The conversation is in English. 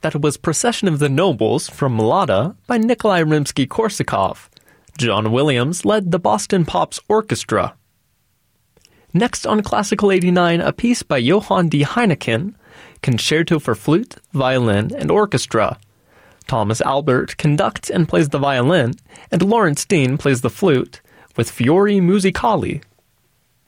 that was Procession of the Nobles from Mlada by Nikolai Rimsky-Korsakov. John Williams led the Boston Pops Orchestra. Next on Classical 89, a piece by Johann D. Heineken, Concerto for Flute, Violin, and Orchestra. Thomas Albert conducts and plays the violin, and Lawrence Dean plays the flute, with Fiori Musicali